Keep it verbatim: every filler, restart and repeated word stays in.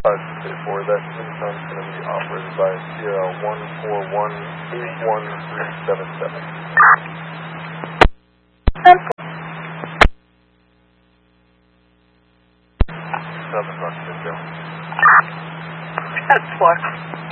For that Tucson is going to be operated by Sierra one four one eight one three seven seven. Seven, Rock, That's what.